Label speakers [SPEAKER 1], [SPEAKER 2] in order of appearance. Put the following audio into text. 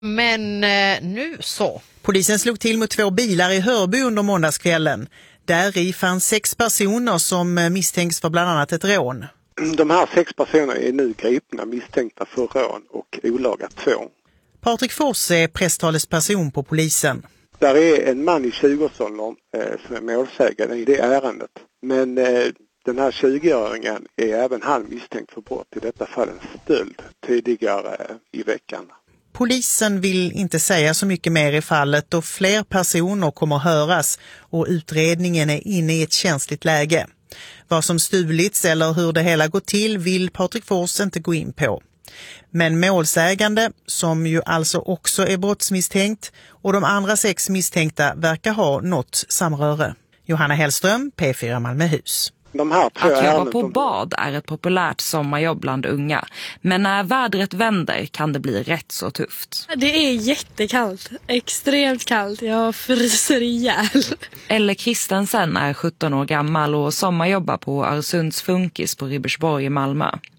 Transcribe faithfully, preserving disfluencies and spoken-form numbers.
[SPEAKER 1] Men eh, nu så.
[SPEAKER 2] Polisen slog till mot två bilar i Hörby under måndagskvällen. Där i fanns sex personer som misstänks för bland annat ett rån.
[SPEAKER 3] De här sex personerna är nu gripna misstänkta för rån och olaga tvång.
[SPEAKER 2] Patrik Fors är presstalesperson på polisen.
[SPEAKER 3] Där är en man i tjugoårsåldern eh, som är målsägande i det ärendet. Men eh, den här tjugoåringen är även han misstänkt för brott, i detta fall en stöld, tidigare eh, i veckan.
[SPEAKER 2] Polisen vill inte säga så mycket mer i fallet och fler personer kommer höras och utredningen är inne i ett känsligt läge. Vad som stulits eller hur det hela går till vill Patrik Fors inte gå in på. Men målsägande, som ju alltså också är brottsmisstänkt, och de andra sex misstänkta verkar ha något samröre. Johanna Hellström, P fyra Malmöhus.
[SPEAKER 3] De här
[SPEAKER 4] Att jobba på bad är ett populärt sommarjobb bland unga. Men när vädret vänder kan det bli rätt så tufft.
[SPEAKER 5] Det är jättekallt. Extremt kallt. Jag fryser ihjäl.
[SPEAKER 4] Elle Kristensen är sjutton år gammal och sommarjobbar på Arsunds Funkis på Ribersborg i Malmö.